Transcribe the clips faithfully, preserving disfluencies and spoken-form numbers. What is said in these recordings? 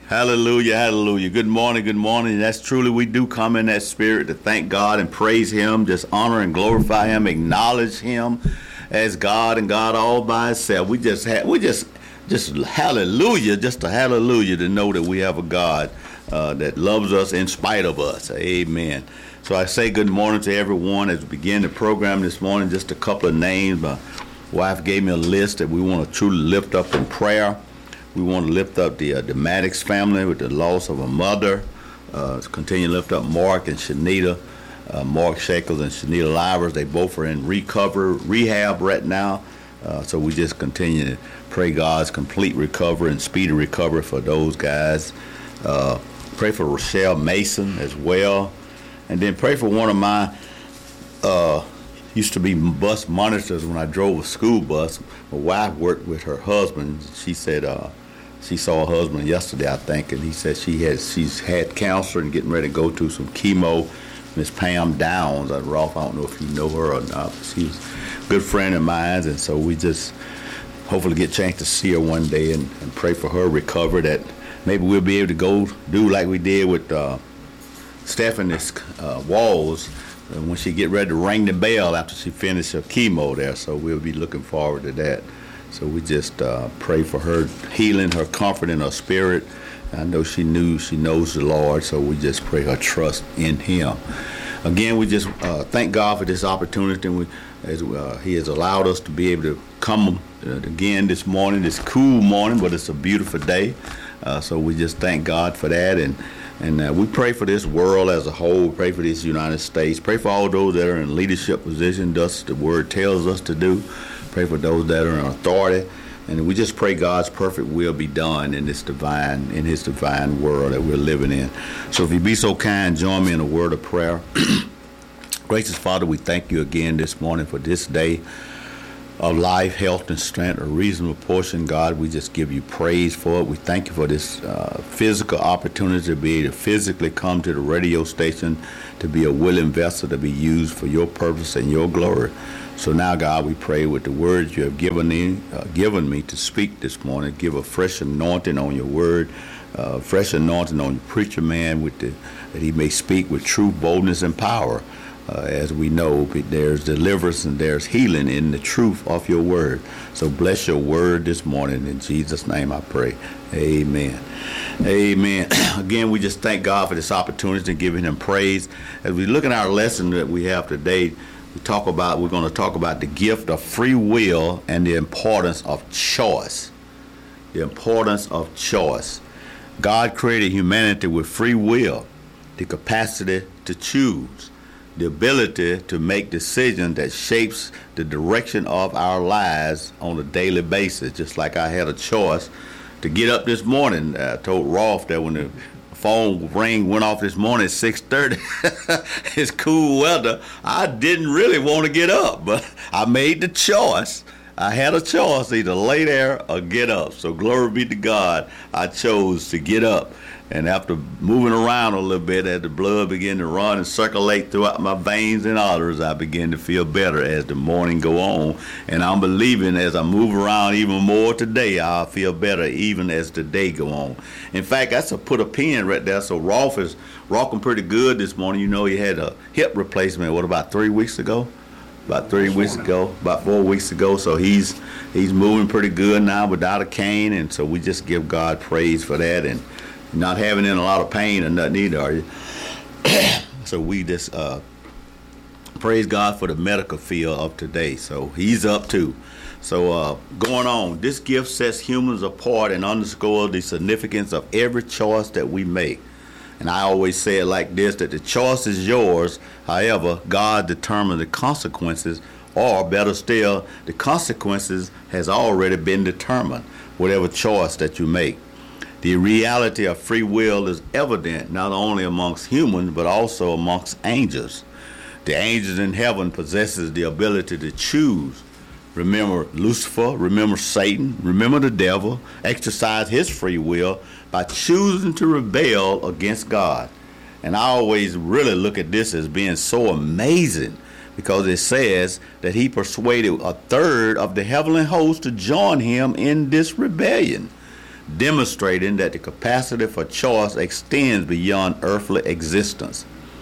Hallelujah, hallelujah. Good morning, good morning. That's truly, we do come in that spirit to thank God and praise Him, just honor and glorify Him, acknowledge Him as God and God all by Himself. We just have, we just, just hallelujah, just a hallelujah to know that we have a God uh, that loves us in spite of us. Amen. So I say good morning to everyone as we begin the program this morning. Just a couple of names. My wife gave me a list that we want to truly lift up in prayer. We want to lift up the, uh, the Maddox family with the loss of a mother. Uh, continue to lift up Mark and Shanita, uh, Mark Shekels and Shanita Livers. They both are in recover, rehab right now. Uh, so we just continue to pray God's complete recovery and speedy recovery for those guys. Uh, pray for Rochelle Mason as well. And then pray for one of my, uh, used to be bus monitors when I drove a school bus. My wife worked with her husband. She said, uh, She saw her husband yesterday, I think, and he said she has she's had cancer and getting ready to go to some chemo. Miss Pam Downs, uh, Ralph, I don't know if you know her or not, but she's a good friend of mine, and so we just hopefully get a chance to see her one day and, and pray for her recovery, that maybe we'll be able to go do like we did with uh, Stephanie uh, Walls uh, when she get ready to ring the bell after she finished her chemo there, so we'll be looking forward to that. So we just uh, pray for her healing, her comfort in her spirit. I know she knew, she knows the Lord, so we just pray her trust in Him. Again, we just uh, thank God for this opportunity. We, as uh, He has allowed us to be able to come uh, again this morning, this cool morning, but it's a beautiful day. Uh, so we just thank God for that. And and uh, we pray for this world as a whole. Pray for this United States. Pray for all those that are in leadership position, thus the Word tells us to do. Pray for those that are in authority, and we just pray God's perfect will be done in this divine, in His divine world that we're living in. So if you be so kind, join me in a word of prayer. Gracious Father, we thank you again this morning for this day of life, health, and strength, a reasonable portion. God, we just give you praise for it. We thank you for this uh, physical opportunity to be able to physically come to the radio station, to be a willing vessel to be used for your purpose and your glory. So now, God, we pray with the words you have given me, uh, given me to speak this morning. Give a fresh anointing on your word, uh, fresh anointing on your preacher man, with the, that he may speak with true boldness and power. Uh, as we know, there's deliverance and there's healing in the truth of your word. So bless your word this morning. In Jesus' name I pray. Amen. Amen. Again, we just thank God for this opportunity and giving Him praise. As we look at our lesson that we have today, we talk about, we're going to talk about the gift of free will and the importance of choice. The importance of choice. God created humanity with free will, the capacity to choose, the ability to make decisions that shapes the direction of our lives on a daily basis. Just like I had a choice to get up this morning. I told Rolf that when the phone ring went off this morning at six thirty. It's cool weather. I didn't really want to get up, but I made the choice. I had a choice, either lay there or get up. So glory be to God, I chose to get up. And after moving around a little bit, as the blood began to run and circulate throughout my veins and arteries, I began to feel better as the morning go on. And I'm believing as I move around even more today, I'll feel better even as the day go on. In fact, that's a put a pin right there. So Rolf is rocking pretty good this morning. You know, he had a hip replacement, what, about three weeks ago? About three weeks ago, about four weeks ago. So he's he's moving pretty good now without a cane. And so we just give God praise for that. And not having in a lot of pain or nothing either, are you? So we just uh, praise God for the medical field of today. So he's up too. So uh, going on, this gift sets humans apart and underscores the significance of every choice that we make. And I always say it like this, that the choice is yours. However, God determines the consequences, or better still, the consequences has already been determined, whatever choice that you make. The reality of free will is evident not only amongst humans, but also amongst angels. The angels in heaven possesses the ability to choose. Remember Lucifer, remember Satan, remember the devil, exercise his free will by choosing to rebel against God. And I always really look at this as being so amazing, because it says that he persuaded a third of the heavenly host to join him in this rebellion. demonstrating that the capacity for choice extends beyond earthly existence.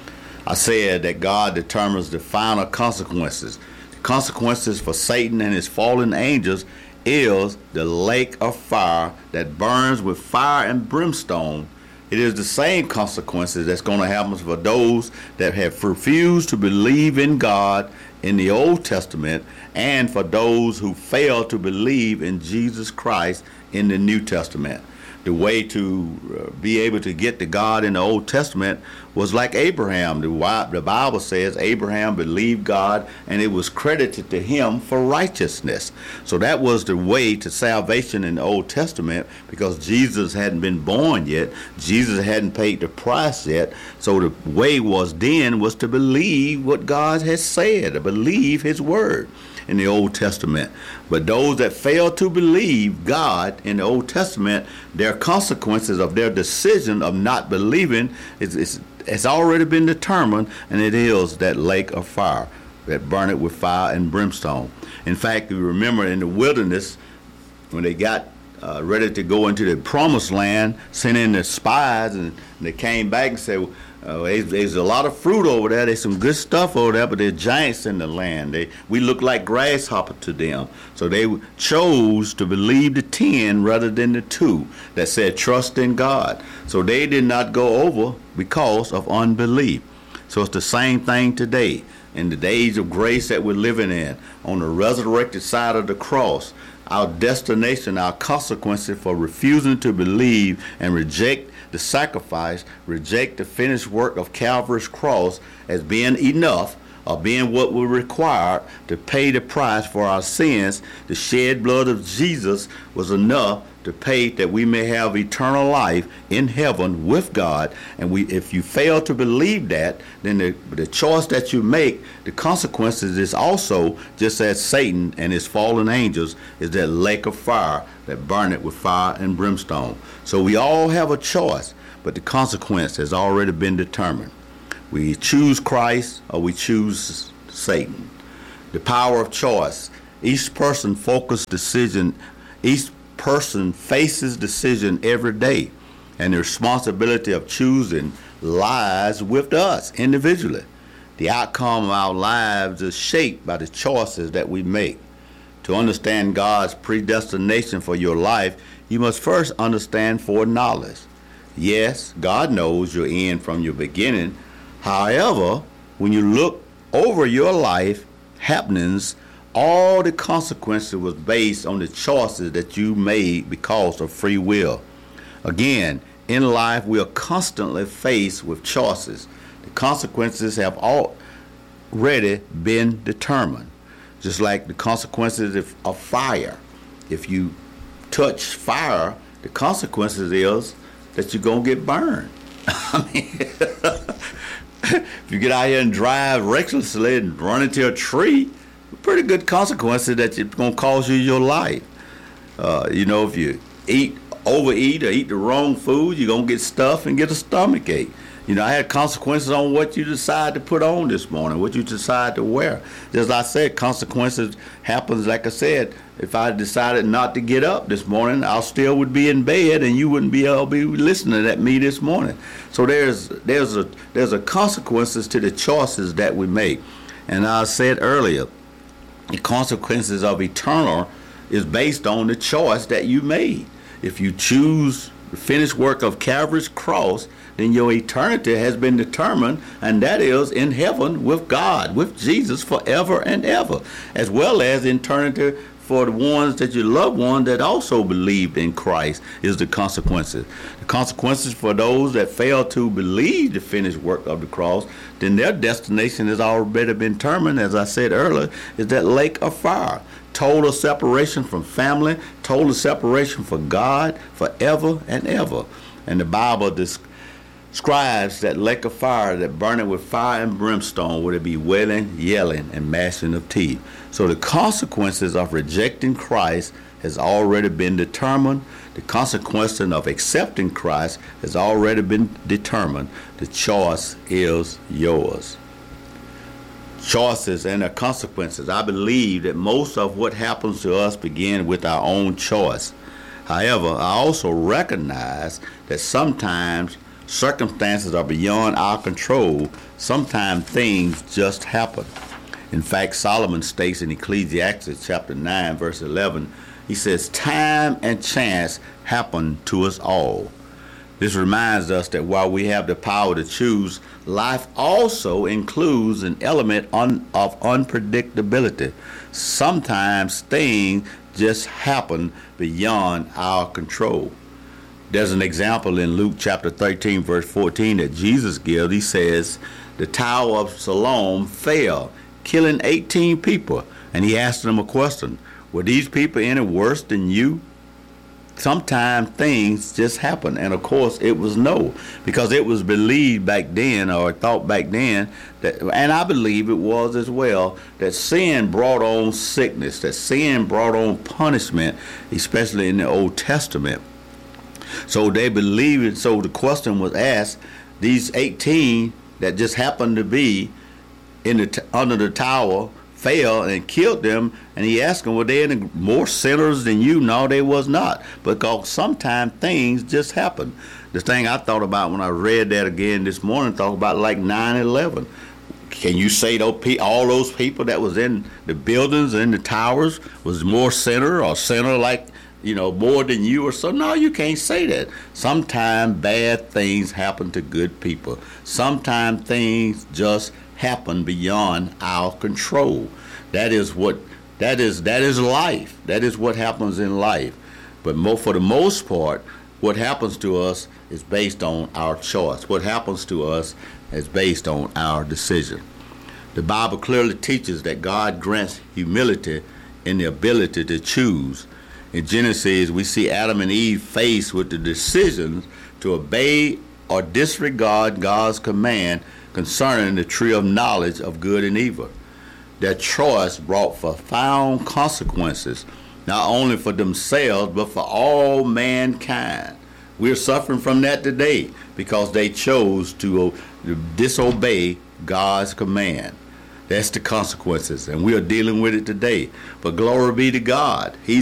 I said that God determines the final consequences. The consequences for Satan and his fallen angels is the lake of fire that burns with fire and brimstone. It is the same consequences that's going to happen for those that have refused to believe in God in the Old Testament and for those who fail to believe in Jesus Christ in the New Testament. The way to uh, be able to get to God in the Old Testament was like Abraham. The, the Bible says Abraham believed God and it was credited to him for righteousness. So that was the way to salvation in the Old Testament, because Jesus hadn't been born yet. Jesus hadn't paid the price yet. So the way was then was to believe what God has said, to believe his word in the Old Testament. But those that fail to believe God in the Old Testament, their consequences of their decision of not believing is, is has already been determined, and it is that lake of fire that burneth with fire and brimstone. In fact, you remember in the wilderness when they got uh, ready to go into the promised land, sent in the spies, and, and they came back and said, Uh, there's, there's a lot of fruit over there. There's some good stuff over there, but there's giants in the land. They, we look like grasshopper to them. So they chose to believe the ten rather than the two that said trust in God. So they did not go over because of unbelief. So it's the same thing today. In the days of grace that we're living in, on the resurrected side of the cross, our destination, our consequences for refusing to believe and reject the sacrifice, reject the finished work of Calvary's cross as being enough, or being what we required to pay the price for our sins. The shed blood of Jesus was enough to pay that we may have eternal life in heaven with God. And we, if you fail to believe that, then the, the choice that you make, the consequences is also, just as Satan and his fallen angels, is that lake of fire that burneth with fire and brimstone. So we all have a choice, but the consequence has already been determined. We choose Christ or we choose Satan. The power of choice. Each person focused decision, each person faces decision every day, and the responsibility of choosing lies with us individually. The outcome of our lives is shaped by the choices that we make. To understand God's predestination for your life, you must first understand foreknowledge. Yes, God knows your end from your beginning. However, when you look over your life happenings, all the consequences was based on the choices that you made because of free will. Again, in life, we are constantly faced with choices. The consequences have already been determined. Just like the consequences of, of fire. If you touch fire, the consequences is that you're going to get burned. I mean, if you get out here and drive recklessly and run into a tree, pretty good consequences that it's going to cost you your life. Uh, you know, if you eat, overeat or eat the wrong food, you're going to get stuffed and get a stomach ache. You know, I had consequences on what you decide to put on this morning, what you decide to wear. Just like I said, consequences happens, like I said, if I decided not to get up this morning, I still would be in bed and you wouldn't be able to be listening at me this morning. So there's there's a there's a consequences to the choices that we make. And I said earlier, the consequences of eternal is based on the choice that you made. If you choose the finished work of Calvary's cross, then your eternity has been determined, and that is in heaven with God, with Jesus forever and ever, as well as eternity for the ones that your loved ones that also believed in Christ is the consequences. The consequences for those that fail to believe the finished work of the cross, then their destination has already been determined, as I said earlier, is that lake of fire. Total separation from family, total separation from God forever and ever. And the Bible describes describes that lake of fire that burning with fire and brimstone, would it be wailing, yelling, and gnashing of teeth. So the consequences of rejecting Christ has already been determined. The consequence of accepting Christ has already been determined. The choice is yours. Choices and their consequences. I believe that most of what happens to us begin with our own choice. However, I also recognize that sometimes circumstances are beyond our control. Sometimes things just happen. In fact, Solomon states in Ecclesiastes chapter nine, verse eleven, he says, time and chance happen to us all. This reminds us that while we have the power to choose, life also includes an element un- of unpredictability. Sometimes things just happen beyond our control. There's an example in Luke chapter thirteen, verse fourteen that Jesus gives. He says, the Tower of Siloam fell, killing eighteen people. And he asked them a question. Were these people any worse than you? Sometimes things just happen. And of course it was no, because it was believed back then, or thought back then, that, and I believe it was as well, that sin brought on sickness, that sin brought on punishment, especially in the Old Testament. So they believed it. So the question was asked, these eighteen that just happened to be in the t- under the tower fell and killed them, and he asked them, were they any more sinners than you? No, they was not, because sometimes things just happen. The thing I thought about when I read that again this morning, thought about like nine eleven. Can you say those pe- all those people that was in the buildings and in the towers was more sinner or sinner like, you know, more than you or so? No, you can't say that. Sometimes bad things happen to good people. Sometimes things just happen beyond our control. That is what that is that is life. That is what happens in life. But more, for the most part, what happens to us is based on our choice. What happens to us is based on our decision. The Bible clearly teaches that God grants humility in the ability to choose. In Genesis, we see Adam and Eve faced with the decisions to obey or disregard God's command concerning the tree of knowledge of good and evil. Their choice brought profound consequences, not only for themselves, but for all mankind. We're suffering from that today because they chose to disobey God's command. That's the consequences, and we are dealing with it today. But glory be to God. He's